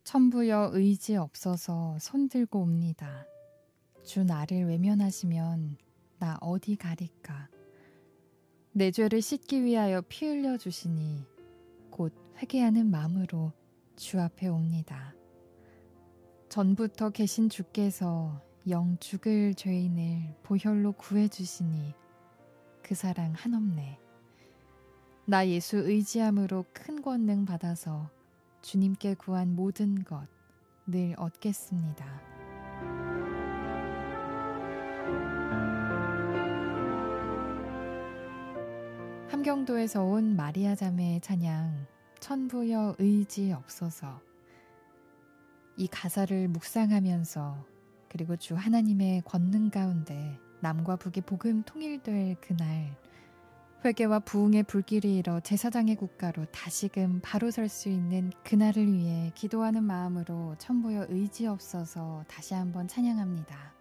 천부여 의지 없어서 손들고 옵니다. 주 나를 외면하시면 나 어디 가리까. 내 죄를 씻기 위하여 피 흘려 주시니 곧 회개하는 마음으로 주 앞에 옵니다. 전부터 계신 주께서 영 죽을 죄인을 보혈로 구해주시니 그 사랑 한없네. 나 예수 의지함으로 큰 권능 받아서 주님께 구한 모든 것 늘 얻겠습니다. 함경도에서 온 마리아 자매의 찬양 천부여 의지 없어서. 이 가사를 묵상하면서 그리고 주 하나님의 권능 가운데 남과 북이 복음 통일될 그날, 회개와 부흥의 불길이 일어 제사장의 국가로 다시금 바로 설 수 있는 그날을 위해 기도하는 마음으로 천부여 의지 없어서 다시 한번 찬양합니다.